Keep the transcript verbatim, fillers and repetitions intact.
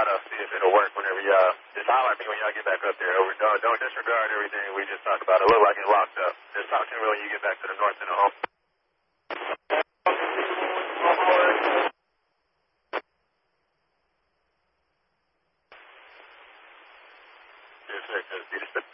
to see if it'll work whenever y'all, just holler at me when y'all get back up there. Over, don't, don't disregard everything we just talked about. It look like it's locked up. Just talk to me when you get back to the north end of home. Yes, sir.